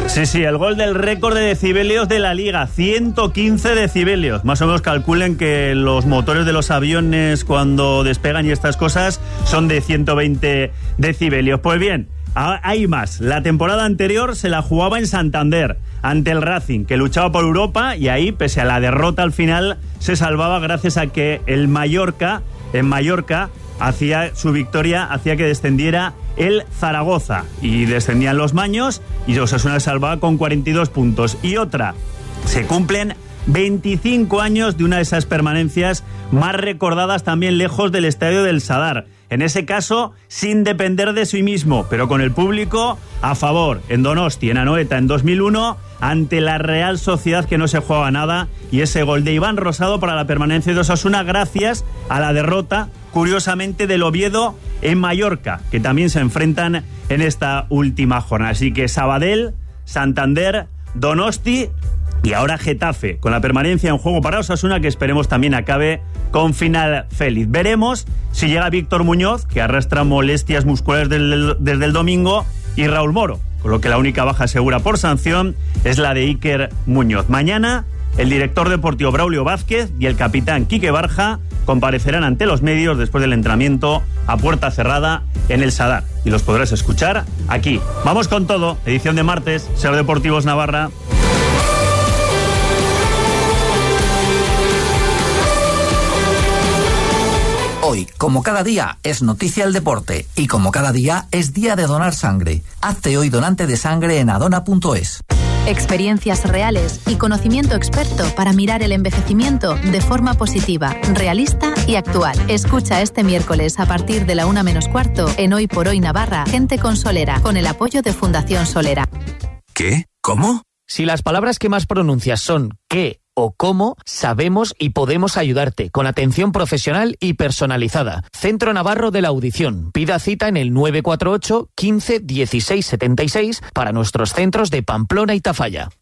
Sí, el gol del récord de decibelios de la Liga, 115 decibelios. Más o menos calculen que los motores de los aviones cuando despegan y estas cosas son de 120 decibelios. Pues bien, hay más. La temporada anterior se la jugaba en Santander, ante el Racing, que luchaba por Europa, y ahí, pese a la derrota al final, se salvaba gracias a que el Mallorca, en Mallorca, hacía su victoria, hacía que descendiera el Zaragoza, y descendían los Maños, y Osasuna salvaba con 42 puntos. Y otra, se cumplen 25 años de una de esas permanencias más recordadas también lejos del Estadio del Sadar. En ese caso, sin depender de sí mismo, pero con el público a favor, en Donosti, en Anoeta, en 2001, ante la Real Sociedad, que no se jugaba nada, y ese gol de Iván Rosado para la permanencia de Osasuna gracias a la derrota, curiosamente, del Oviedo en Mallorca, que también se enfrentan en esta última jornada. Así que Sabadell, Santander, Donosti y ahora Getafe, con la permanencia en juego para Osasuna, que esperemos también acabe con final feliz. Veremos si llega Víctor Muñoz, que arrastra molestias musculares desde el domingo, y Raúl Moro, con lo que la única baja segura por sanción es la de Iker Muñoz. Mañana, el director deportivo Braulio Vázquez y el capitán Quique Barja comparecerán ante los medios después del entrenamiento a puerta cerrada en el Sadar, y los podrás escuchar aquí. Vamos con todo, edición de martes, Ser Deportivos Navarra. Hoy, como cada día, es noticia el deporte, y como cada día es día de donar sangre. Hazte hoy donante de sangre en adona.es. Experiencias reales y conocimiento experto para mirar el envejecimiento de forma positiva, realista y actual. Escucha este miércoles a partir de la 1:45 en Hoy por Hoy Navarra, Gente con Solera, con el apoyo de Fundación Solera. ¿Qué? ¿Cómo? Si las palabras que más pronuncias son qué o cómo, sabemos y podemos ayudarte con atención profesional y personalizada. Centro Navarro de la Audición. Pida cita en el 948 15 16 76 para nuestros centros de Pamplona y Tafalla.